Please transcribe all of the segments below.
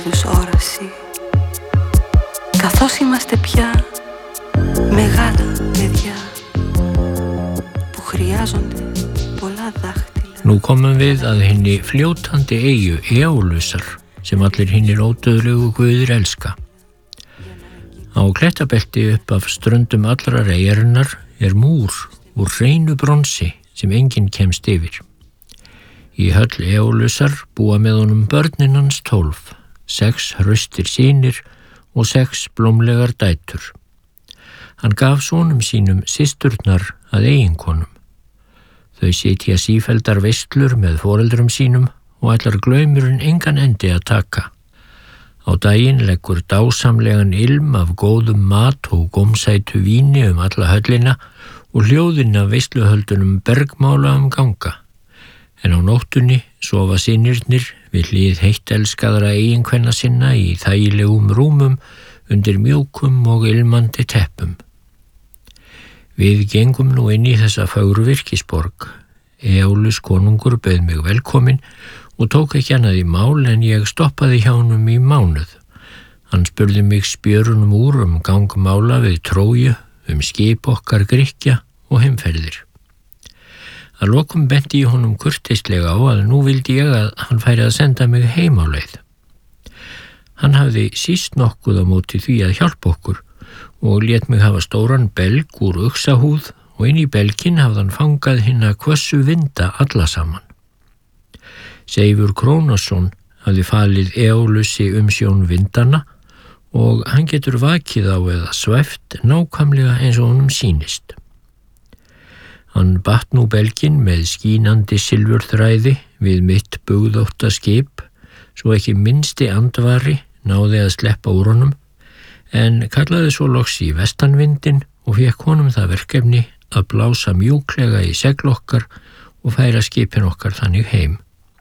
τους όραση, καθώς είμαστε πια μεγάλα παιδιά που χρειάζονται πολλά δάχτυλα. Nú komum við að hinni fljótandi eyju Eólusar sem allir hinnir ódauðlegu guðir elska. Á klettabelti upp af ströndum allrar eyjarinnar múr úr hreinu bronsi sem enginn kemst yfir. Í höll Eólusar búa með honum börnin hans 12, 6 hraustir synir og 6 blómlegar dætur. Hann gaf sonum sínum systurnar að eiginkonum. Þau sitja sífelldar veislur með foreldrum sínum og ætlar glaumurinn engan endi að taka. Á daginn leggur dásamlegan ilm af góðum mat og gómsætu víni alla höllina og hljóðin af veisluhöldunum bergmála ganga. En á nóttunni sofa synirnir við hlið heitt elskaðra eiginkvenna sinna í þægilegum rúmum undir mjúkum og ilmandi teppum. Við gengum nú inn í þessa fögru virkisborg. Eólus konungur bauð mig velkomin og tók ekki annað í mál en ég stoppaði hjá honum í mánuð. Hann spurði mig spjörunum úr gangmála við Tróju, skip okkar Grikkja og heimferðir. Að lokum benti ég honum kurteislega á að nú vildi ég að hann færi að senda mig heim á leið. Hann hafði síst nokkuð á móti því að hjálpa okkur og lét mig hafa stóran belg úr uxahúð og inn í belginn hafði hann fangað hinna hvössu vinda alla saman. Seifur Krónosson hafði falið Eólusi umsjón vindanna og hann getur vakið á eða svæft nákvæmlega eins og honum sýnist. Hann batt nú belginn með skínandi silfurþræði við mitt bugðótta skip, svo ekki minnsti andvari náði að sleppa úr honum, en kallaði svo loks í vestanvindin og fékk honum það verkefni að blása mjúklega í segl okkar og færa skipin okkar þannig heim.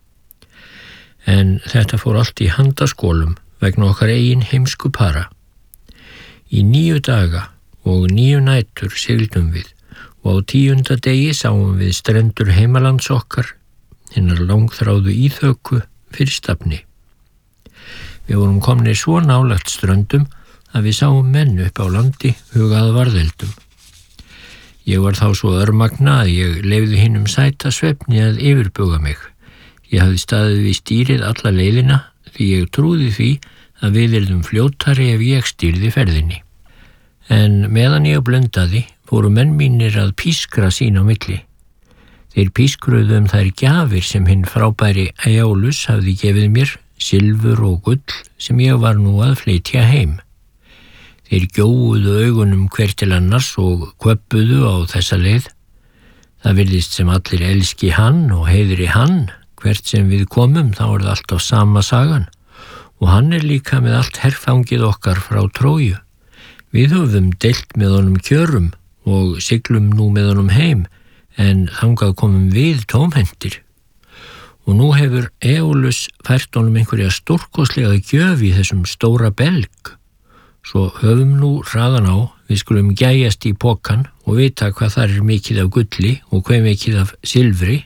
En þetta fór allt í handaskólum vegna okkar eigin heimsku para. Í 9 daga og 9 nætur sigldum við og á 10. degi sáum við strendur heimalands okkar, hinnar langþráðu íþöku fyrir stafni. Við vorum komnir svo nálægt ströndum að við sáum menn upp á landi hugað varðeldum. Ég var þá svo örmagna að ég leyfði hinum sæta svefni að yfirbuga mig. Ég hafði staðið við stýrið alla leiðina því ég trúði því að við yrðum fljótari ef ég stýrði ferðinni. En meðan ég blundaði fóru menn mínir að pískra sín á milli. Þeir pískruðu þær gjafir sem hinn frábæri Eólus hafði gefið mér, silfur og gull sem ég var nú að flytja heim. Þeir gjóuðu augunum hver til annars og kvöppuðu á þessa leið. Það virðist sem allir elski hann og heiðri hann, hvert sem við komum þá það alltaf sama sagan og hann líka með allt herfangið okkar frá Tróju. Við höfum deilt með honum kjörum og siglum nú með honum heim, en þangað komum við tómhentir. Og nú hefur Eólus fært honum einhverja stórkostlega gjöf í þessum stóra belg. Svo höfum nú hraðan á, við skulum gæjast í pokan og vita hvað þar mikið af gulli og hvað mikið af silfri.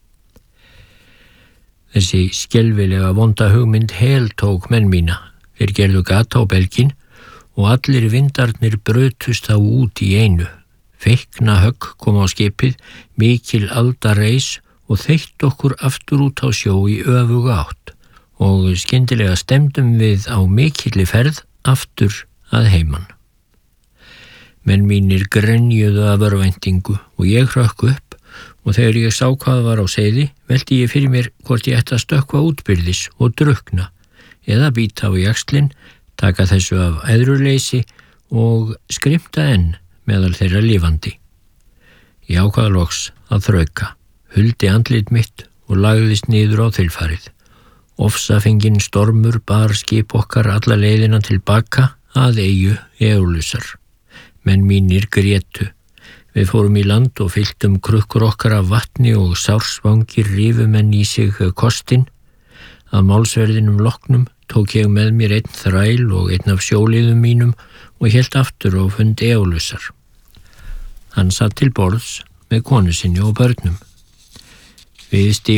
Þessi skelfilega vonda hugmynd heltók menn mína. Þeir gerðu gata á belginn og allir vindarnir brutust þá út í einu. Feikna högg kom á skipið, mikil alda reis og þeytt okkur aftur út á sjó í öfuga átt og skyndilega stemdum við á mikilli ferð aftur að heiman. Menn mínir grenjuðu af örvæntingu og ég hrökk upp og þegar ég sá hvað var á seiði velti ég fyrir mér hvort ég ætti að stökkva útbyrðis og drukna eða bíta á jaxlinn, taka þessu af æðruleysi og skrimta enn meðal þeirra lifandi. Ég ákvað loks að þrauka, huldi andlit mitt og lagðist niður á þilfarið. Ofsafenginn stormur bar skip okkar alla leiðina tilbaka að eyju Eólusar. Menn mínir grétu. Við fórum í land og fylltum krukkur okkar af vatni og sársvangir rifu menn í sig kostinn. Að málsverðinum loknum tók ég með mér einn þræl og einn af sjóliðum mínum og hélt aftur á fund Eólusar. Hann satt til borðs með konu sinni og börnum. Við